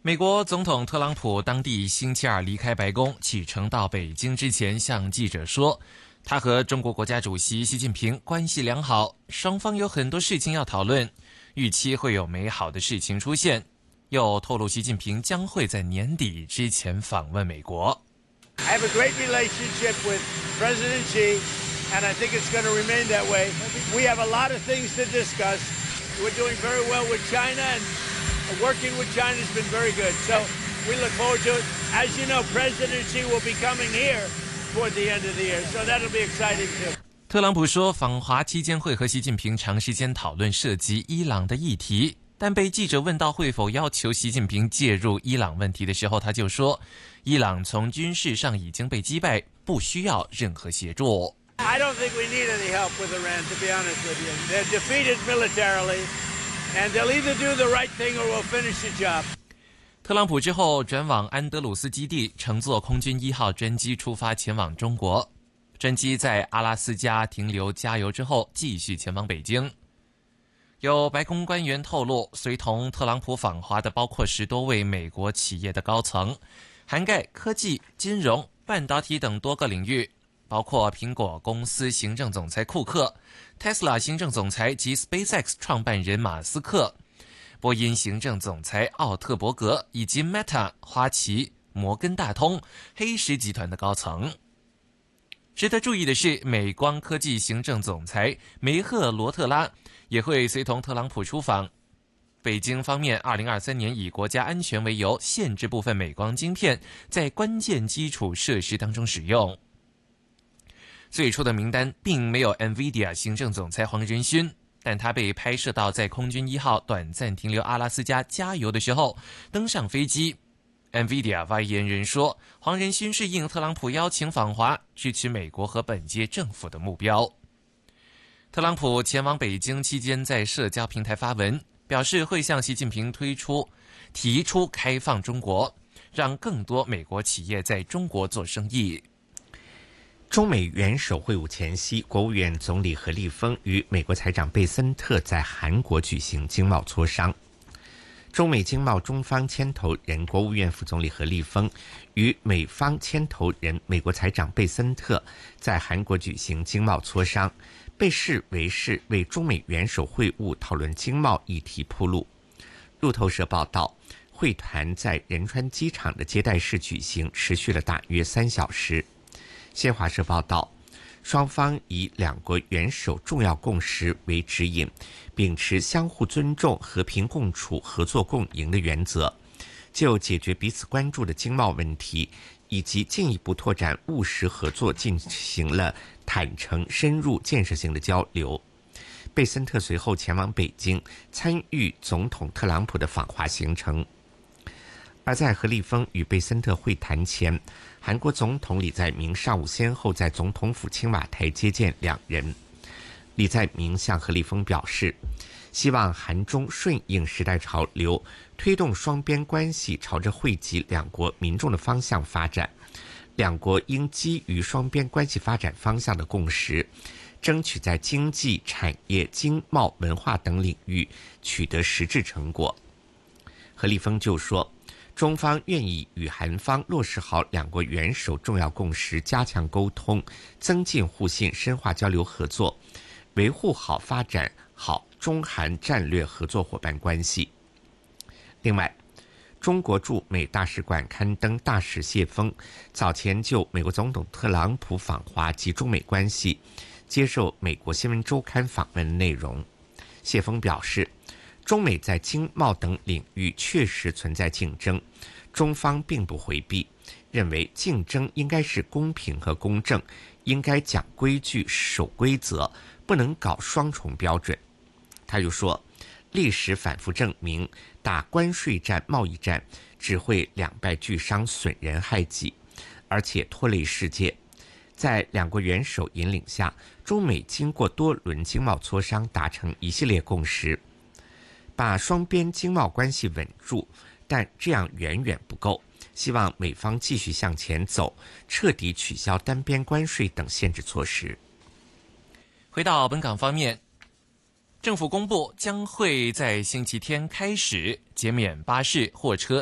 美国总统特朗普当地星期二离开白宫，启程到北京之前向记者说，他和中国国家主席习近平关系良好，双方有很多事情要讨论，预期会有美好的事情出现。又透露习近平将会在年底之前访问美国。 I have a great relationship with President Xi, and I think it's going to remain that way. We have a lot of things to discuss. We're doing very well with China, and working with China has been very good. So we look forward to it. As you know, President Xi will be coming here toward the end of the year, so that'll be exciting too. 特朗普说，访华期间会和习近平长时间讨论涉及伊朗的议题。但被记者问到会否要求习近平介入伊朗问题的时候，他就说，伊朗从军事上已经被击败，不需要任何协助。 I don't think we need any help with Iran, to be honest with you. They're defeated militarily, and they'll either do the right thing or we'll finish the job. 特朗普之后转往安德鲁斯基地，乘坐空军1号专机出发前往中国。专机在阿拉斯加停留加油之后，继续前往北京。有白宫官员透露，随同特朗普访华的包括10多位美国企业的高层，涵盖科技、金融、半导体等多个领域，包括苹果公司行政总裁库克、Tesla 行政总裁及 SpaceX 创办人马斯克、波音行政总裁奥特伯格以及 Meta、花旗、摩根大通、黑石集团的高层。值得注意的是，美光科技行政总裁梅赫罗特拉也会随同特朗普出访。北京方面2023年以国家安全为由，限制部分美光晶片在关键基础设施当中使用。最初的名单并没有 NVIDIA 行政总裁黄仁勋，但他被拍摄到在空军1号短暂停留阿拉斯加加油的时候登上飞机。NVIDIA 发言人说，黄仁勋是应特朗普邀请访华，支持美国和本届政府的目标。特朗普前往北京期间，在社交平台发文，表示会向习近平提出开放中国，让更多美国企业在中国做生意。 中美元首会晤前夕，国务院总理何立峰与美国财长贝森特在韩国举行经贸磋商。中美经贸中方牵头人国务院副总理何立峰与美方牵头人美国财长贝森特在韩国举行经贸磋商，被视为是为中美元首会晤讨论经贸议题铺路。路透社报道，会谈在仁川机场的接待室举行，持续了大约3小时。新华社报道，双方以两国元首重要共识为指引，秉持相互尊重、和平共处、合作共赢的原则，就解决彼此关注的经贸问题以及进一步拓展务实合作进行了坦诚、深入、建设性的交流。贝森特随后前往北京，参与总统特朗普的访华行程。而在何立峰与贝森特会谈前，韩国总统李在明上午先后在总统府青瓦台接见两人。李在明向何立峰表示，希望韩中顺应时代潮流，推动双边关系朝着惠及两国民众的方向发展。两国应基于双边关系发展方向的共识，争取在经济、产业、经贸、文化等领域取得实质成果。何立峰就说，中方愿意与韩方落实好两国元首重要共识，加强沟通，增进互信，深化交流合作，维护好发展好中韩战略合作伙伴关系。另外，中国驻美大使馆刊登大使谢锋早前就美国总统特朗普访华及中美关系接受美国新闻周刊访问内容。谢锋表示，中美在经贸等领域确实存在竞争，中方并不回避，认为竞争应该是公平和公正，应该讲规矩、守规则，不能搞双重标准。他又说，历史反复证明，打关税战、贸易战只会两败俱伤、损人害己，而且拖累世界。在两国元首引领下，中美经过多轮经贸磋商，达成一系列共识，把双边经贸关系稳住，但这样远远不够，希望美方继续向前走，彻底取消单边关税等限制措施。 回到本港方面，政府公布将会在星期天开始减免巴士、货车